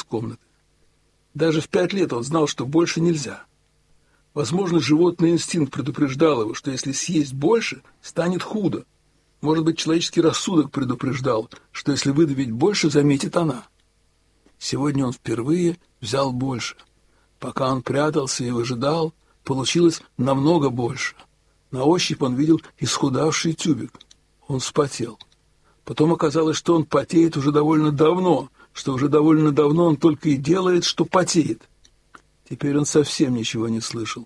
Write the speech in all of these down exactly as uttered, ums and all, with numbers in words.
комнаты. Даже в пять лет он знал, что больше нельзя. Возможно, животный инстинкт предупреждал его, что если съесть больше, станет худо. Может быть, человеческий рассудок предупреждал, что если выдавить больше, заметит она. Сегодня он впервые взял больше. Пока он прятался и выжидал, получилось намного больше. На ощупь он видел исхудавший тюбик. Он вспотел. Потом оказалось, что он потеет уже довольно давно, что уже довольно давно он только и делает, что потеет. Теперь он совсем ничего не слышал.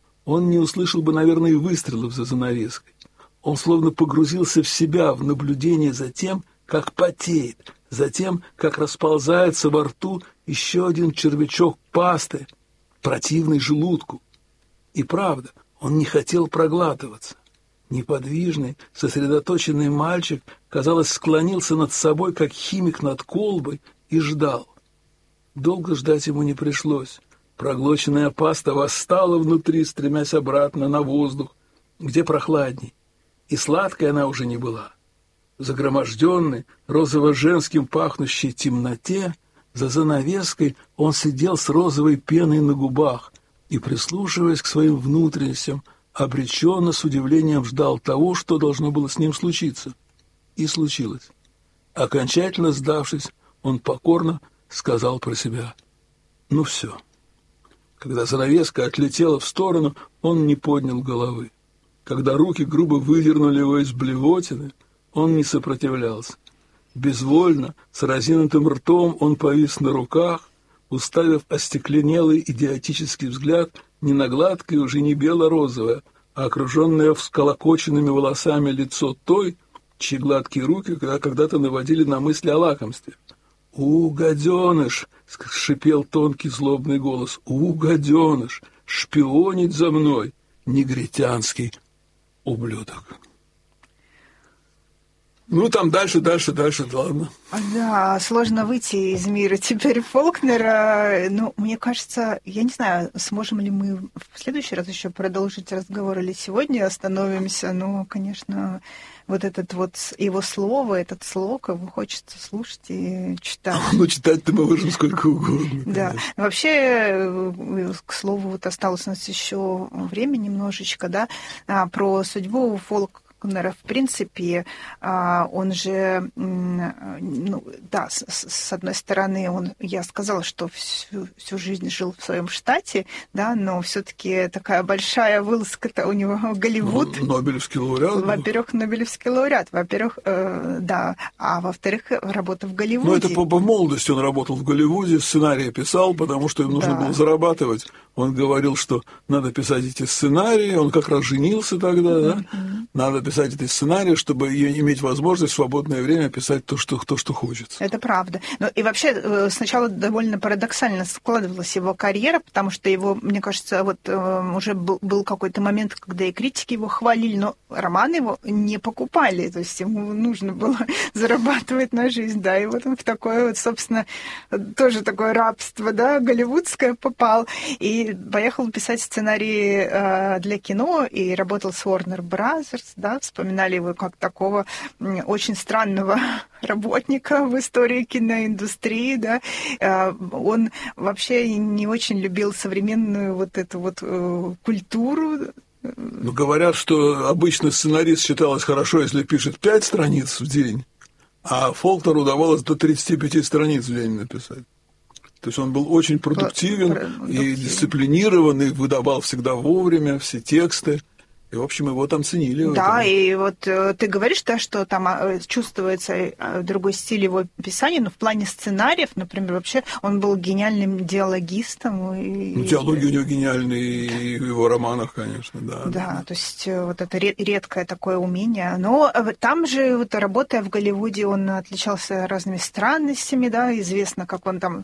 Он не услышал бы, наверное, и выстрелов за занавеской. Он словно погрузился в себя, в наблюдение за тем, как потеет, за тем, как расползается во рту еще один червячок пасты, противный желудку. И правда, он не хотел проглатываться. Неподвижный, сосредоточенный мальчик, казалось, склонился над собой, как химик над колбой, и ждал. Долго ждать ему не пришлось. Проглоченная паста восстала внутри, стремясь обратно на воздух, где прохладней. И сладкой она уже не была. В загроможденной, розово-женским пахнущей темноте, за занавеской он сидел с розовой пеной на губах и, прислушиваясь к своим внутренностям, обреченно с удивлением ждал того, что должно было с ним случиться. И случилось. Окончательно сдавшись, он покорно сказал про себя: «Ну все». Когда занавеска отлетела в сторону, он не поднял головы. Когда руки грубо выдернули его из блевотины, он не сопротивлялся. Безвольно, с разинутым ртом он повис на руках, уставив остекленелый идиотический взгляд не на гладкое, уже не бело-розовое, а окруженное всколокоченными волосами лицо той, чьи гладкие руки когда-то наводили на мысли о лакомстве. «У, гаденыш!» — шипел тонкий злобный голос. «У, гаденыш! Шпионить за мной! Негритянский ублюдок!» Ну, там дальше, дальше, дальше, ладно. Да, сложно выйти из мира теперь Фолкнера. Ну, мне кажется, я не знаю, сможем ли мы в следующий раз еще продолжить разговор или сегодня остановимся. Но, конечно, вот этот вот его слово, этот слог, его хочется слушать и читать. Ну, читать-то мы можем сколько угодно. Да. Вообще, к слову, вот осталось у нас еще время немножечко, да, про судьбу Фолкнера. В принципе, он же, ну, да, с, с одной стороны, он, я сказала, что всю, всю жизнь жил в своем штате, да, но все-таки такая большая вылазка-то у него Голливуд. Ну, Нобелевский лауреат. Во-первых, Нобелевский лауреат, во-первых, э, да, а во-вторых, работа в Голливуде. Ну, это по, по молодости он работал в Голливуде, сценарии писал, потому что ему нужно да. было зарабатывать. Он говорил, что надо писать эти сценарии, он как раз женился тогда, да, mm-hmm. надо писать эти сценарии, чтобы иметь возможность в свободное время писать то, что, то, что хочется. Это правда. Ну, и вообще, сначала довольно парадоксально складывалась его карьера, потому что его, мне кажется, вот уже был, был какой-то момент, когда и критики его хвалили, но романы его не покупали, то есть ему нужно было зарабатывать на жизнь, да, и вот он в такое вот, собственно, тоже такое рабство, да, голливудское попал, и поехал писать сценарии э, для кино, и работал с Warner Brothers, да, вспоминали его как такого очень странного работника в истории киноиндустрии, да. Э, он вообще не очень любил современную вот эту вот э, культуру. Ну, говорят, что обычно сценарист считалось хорошо, если пишет пять страниц в день, а Фолкнеру удавалось до тридцати пяти страниц в день написать. То есть он был очень продуктивен, продуктивен и дисциплинирован, и выдавал всегда вовремя все тексты. И, в общем, его там ценили. Да, и вот ты говоришь, да, что там чувствуется другой стиль его писания, но в плане сценариев, например, вообще он был гениальным диалогистом. И... Ну, диалоги у него гениальные, и в его романах, конечно, да. Да, да, то есть вот это редкое такое умение. Но там же, вот, работая в Голливуде, он отличался разными странностями, да, известно, как он там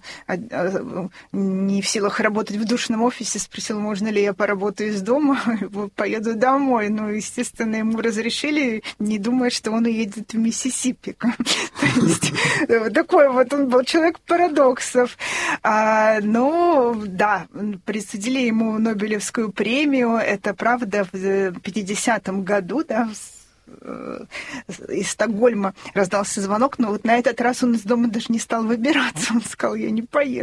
не в силах работать в душном офисе, спросил, можно ли я поработаю из дома, поеду домой. Домой. Ну, естественно, ему разрешили, не думая, что он уедет в Миссисипи. То есть такой вот он был человек парадоксов. А, но, да, присудили ему Нобелевскую премию. Это правда в пятидесятом году, да, из Стокгольма раздался звонок, но вот на этот раз он из дома даже не стал выбираться. Он сказал, я не поеду.